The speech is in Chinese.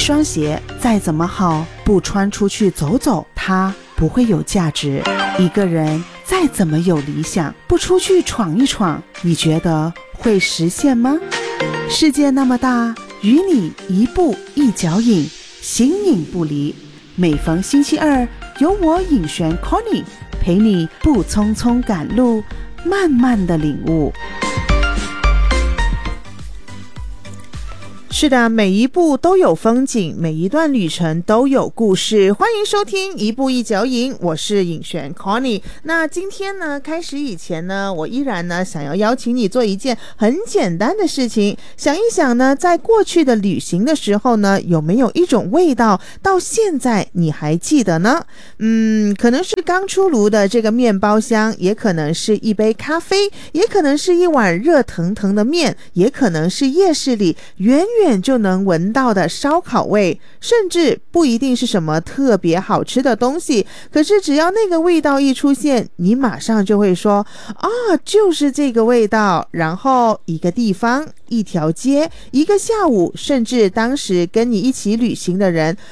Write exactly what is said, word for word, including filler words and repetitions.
双鞋再怎么好，不穿出去走走，它不会有价值。一个人再怎么有理想，不出去闯一闯，你觉得会实现吗？世界那么大，与你一步一脚印，形影不离。每逢星期二，有我尹璇 Connie 陪你不匆匆赶路，慢慢的领悟。 是的，每一步都有风景，每一段旅程都有故事。欢迎收听一步一脚印，我是尹璇 Connie。 那今天呢，开始以前呢，我依然呢想要邀请你做一件很简单的事情，想一想呢，在过去的旅行的时候呢，有没有一种味道到现在你还记得呢？嗯，可能是刚出炉的这个面包香，也可能是一杯咖啡，也可能是一碗热腾腾的面，也可能是夜市里远远就能闻到的烧烤味，甚至不一定是什么特别好吃的东西，可是只要那个味道一出现，你马上就会说啊，就是这个味道。然后一个地方，一条街，一个下午，甚至当时跟你一起旅行的人，